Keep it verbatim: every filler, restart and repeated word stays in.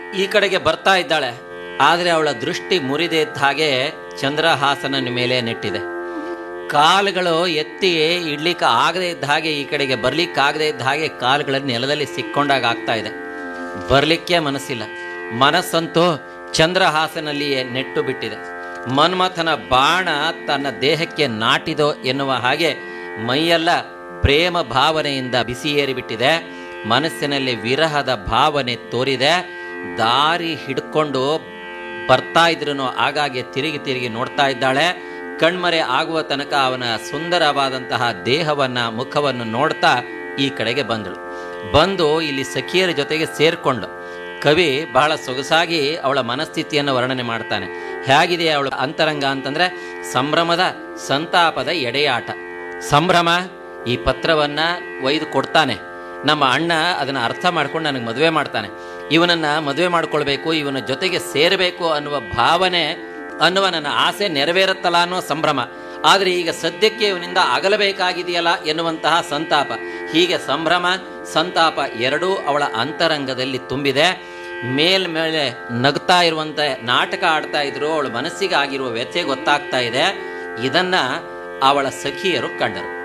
ಈ ಕಡೆಗೆ ಬರ್ತಾ ಇದ್ದಾಳೆ. ಆದರೆ ಅವಳ ದೃಷ್ಟಿ ಮುರಿದೇ ಇದ್ದ ಹಾಗೆ ಚಂದ್ರಹಾಸನ ಮೇಲೆ ನೆಟ್ಟಿದೆ. ಕಾಲುಗಳು ಎತ್ತಿ ಇಡ್ಲಿಕ್ಕೆ ಆಗದೆ ಇದ್ದ ಹಾಗೆ, ಈ ಕಡೆಗೆ ಬರ್ಲಿಕ್ಕಾಗದೆ ಇದ್ದ ಹಾಗೆ ಕಾಲುಗಳನ್ನು ನೆಲದಲ್ಲಿ ಸಿಕ್ಕೊಂಡಾಗ ಆಗ್ತಾ ಇದೆ. ಬರ್ಲಿಕ್ಕೆ ಮನಸ್ಸಿಲ್ಲ. ಮನಸ್ಸಂತೂ ಚಂದ್ರಹಾಸನಲ್ಲಿಯೇ ನೆಟ್ಟು ಬಿಟ್ಟಿದೆ. ಮನ್ಮಥನ ಬಾಣ ತನ್ನ ದೇಹಕ್ಕೆ ನಾಟಿದೋ ಎನ್ನುವ ಹಾಗೆ ಮೈಯೆಲ್ಲ ಪ್ರೇಮ ಭಾವನೆಯಿಂದ ಬಿಸಿಯೇರಿಬಿಟ್ಟಿದೆ. ಮನಸ್ಸಿನಲ್ಲಿ ವಿರಹದ ಭಾವನೆ ತೋರಿದೆ. ದಾರಿ ಹಿಡ್ಕೊಂಡು ಬರ್ತಾ ಇದ್ರೂ ಆಗಾಗ್ಗೆ ತಿರುಗಿ ತಿರುಗಿ ನೋಡ್ತಾ ಇದ್ದಾಳೆ. ಕಣ್ಮರೆ ಆಗುವ ತನಕ ಅವನ ಸುಂದರವಾದಂತಹ ದೇಹವನ್ನ ಮುಖವನ್ನು ನೋಡ್ತಾ ಈ ಕಡೆಗೆ ಬಂದಳು. ಬಂದು ಇಲ್ಲಿ ಸಖಿಯರ ಜೊತೆಗೆ ಸೇರ್ಕೊಂಡು ಕವಿ ಬಹಳ ಸೊಗಸಾಗಿ ಅವಳ ಮನಸ್ಥಿತಿಯನ್ನು ವರ್ಣನೆ ಮಾಡ್ತಾನೆ. ಹೇಗಿದೆ ಅವಳ ಅಂತರಂಗ ಅಂತಂದ್ರೆ, ಸಂಭ್ರಮದ ಸಂತಾಪದ ಎಡೆಯಾಟ. ಸಂಭ್ರಮ, ಈ ಪತ್ರವನ್ನ ಒಯ್ದು ಕೊಡ್ತಾನೆ. ನಮ್ಮ ಅಣ್ಣ ಅದನ್ನು ಅರ್ಥ ಮಾಡ್ಕೊಂಡು ನನಗೆ ಮದುವೆ ಮಾಡ್ತಾನೆ, ಇವನನ್ನ ಮದುವೆ ಮಾಡ್ಕೊಳ್ಬೇಕು, ಇವನ ಜೊತೆಗೆ ಸೇರಬೇಕು ಅನ್ನುವ ಭಾವನೆ, ಅನ್ನುವ ನನ್ನ ಆಸೆ ನೆರವೇರುತ್ತಲ್ಲ ಅನ್ನೋ ಸಂಭ್ರಮ. ಆದರೆ ಈಗ ಸದ್ಯಕ್ಕೆ ಇವನಿಂದ ಅಗಲಬೇಕಾಗಿದೆಯಲ್ಲ ಎನ್ನುವಂತಹ ಸಂತಾಪ. ಹೀಗೆ ಸಂಭ್ರಮ ಸಂತಾಪ ಎರಡೂ ಅವಳ ಅಂತರಂಗದಲ್ಲಿ ತುಂಬಿದೆ. ಮೇಲ್ಮೇಲೆ ನಗ್ತಾ ಇರುವಂತೆ ನಾಟಕ ಆಡ್ತಾ ಇದ್ರು. ಅವಳ ಮನಸ್ಸಿಗೆ ಆಗಿರುವ ವ್ಯಥೆ ಗೊತ್ತಾಗ್ತಾ ಇದೆ. ಇದನ್ನ ಅವಳ ಸಖಿಯರು ಕಂಡರು.